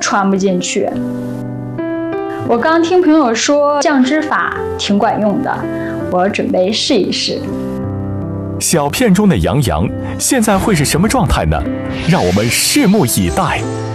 穿不进去。我刚听朋友说降脂法挺管用的，我准备试一试。 小片中的杨洋现在会是什么状态呢？让我们拭目以待。